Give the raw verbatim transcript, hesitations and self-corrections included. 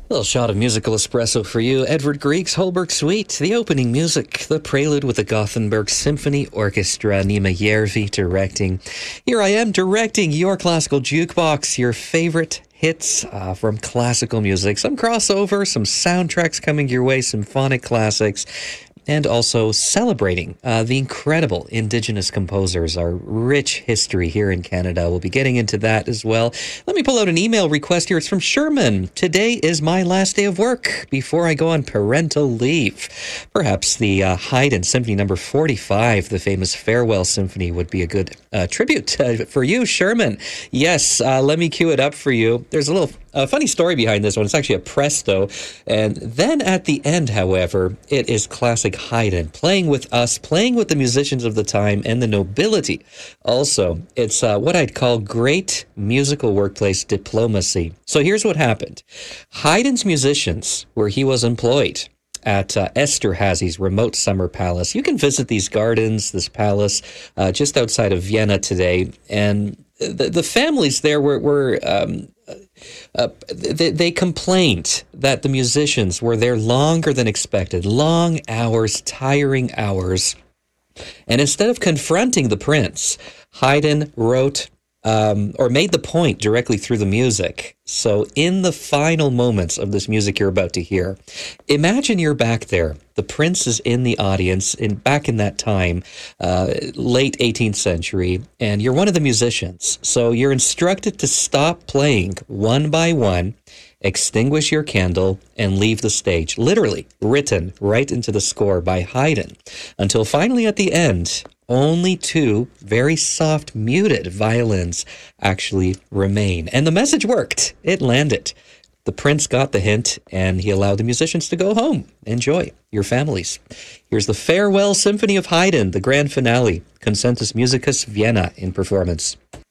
Little shot of musical espresso for you. Edvard Grieg's Holberg Suite, the opening music, the prelude with the Gothenburg Symphony Orchestra, Nima Järvi directing. Here I am directing your classical jukebox, your favorite hits uh, from classical music. Some crossover, some soundtracks coming your way, symphonic classics, and also celebrating uh, the incredible Indigenous composers, our rich history here in Canada. We'll be getting into that as well. Let me pull out an email request here. It's from Sherman. Today is my last day of work before I go on parental leave. Perhaps the uh, Haydn Symphony number forty-five, the famous Farewell Symphony, would be a good uh, tribute uh, for you, Sherman. Yes, uh, let me cue it up for you. There's a little uh, funny story behind this one. It's actually a presto. And then at the end, however, it is classic Haydn playing with us, playing with the musicians of the time and the nobility. Also, it's uh, what I'd call great musical workplace diplomacy. So here's what happened. Haydn's musicians, where he was employed at uh, Esterhazy's remote summer palace. You can visit these gardens, this palace, uh, just outside of Vienna today. And the, the families there were, were um, Uh, they, they complained that the musicians were there longer than expected, long hours, tiring hours. And instead of confronting the prince, Haydn wrote um, or made the point directly through the music. So in the final moments of this music you're about to hear, imagine you're back there. The prince is in the audience in back in that time, uh, late eighteenth century, and you're one of the musicians. So you're instructed to stop playing one by one, extinguish your candle, and leave the stage. Literally written right into the score by Haydn. Until finally at the end, only two very soft, muted violins actually remain. And the message worked. It landed. The prince got the hint, and he allowed the musicians to go home. Enjoy your families. Here's the Farewell Symphony of Haydn, the grand finale. Concentus Musicus Vienna in performance.